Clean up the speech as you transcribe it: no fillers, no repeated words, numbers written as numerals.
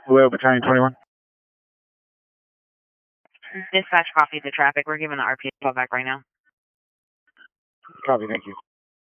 Hello, Battalion 21. Dispatch, copy the traffic. We're giving the RPA call back right now. Copy, thank you.